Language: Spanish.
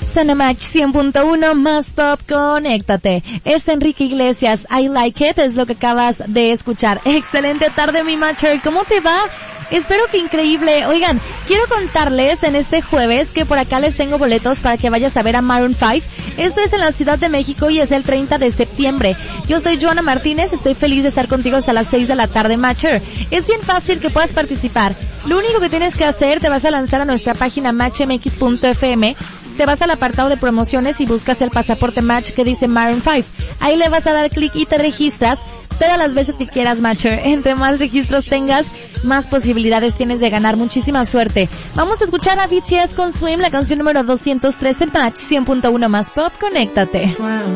Zona Match 100.1 más pop, conéctate. Es Enrique Iglesias, I Like It, es lo que acabas de escuchar. Excelente tarde, mi matcher, ¿cómo te va? Espero que increíble. Oigan, quiero contarles en este jueves que por acá les tengo boletos para que vayas a ver a Maroon 5. Esto es en la Ciudad de México y es el 30 de septiembre. Yo soy Joana Martínez, estoy feliz de estar contigo hasta las 6 de la tarde, matcher. Es bien fácil que puedas participar. Lo único que tienes que hacer, te vas a lanzar a nuestra página matchmx.fm, te vas al apartado de promociones y buscas el pasaporte Match que dice Maroon 5. Ahí le vas a dar clic y te registras todas las veces que quieras, matcher. Entre más registros tengas, más posibilidades tienes de ganar. Muchísima suerte. Vamos a escuchar a BTS con Swim, la canción número 203 en Match 100.1 más pop. Conéctate.